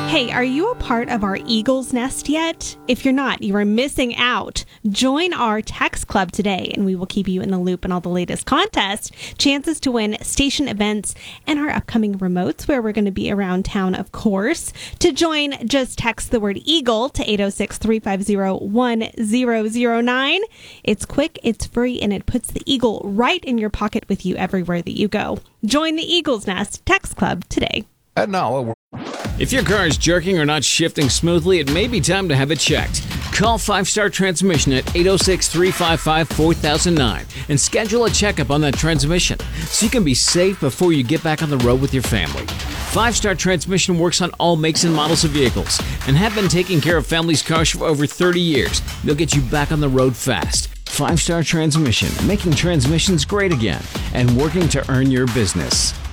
Hey, are you a part of our Eagles Nest yet? If you're not, you are missing out. Join our text club today, and we will keep you in the loop on all the latest contests, chances to win station events, and our upcoming remotes where we're going to be around town, of course. To join, just text the word EAGLE to 806-350-1009. It's quick, it's free, and it puts the Eagle right in your pocket with you everywhere that you go. Join the Eagles Nest Text Club today. And now, if your car is jerking or not shifting smoothly, it may be time to have it checked. Call 5 Star Transmission at 806-355-4009 and schedule a checkup on that transmission so you can be safe before you get back on the road with your family. 5 Star Transmission works on all makes and models of vehicles and have been taking care of families' cars for over 30 years. They'll get you back on the road fast. 5 Star Transmission, making transmissions great again and working to earn your business.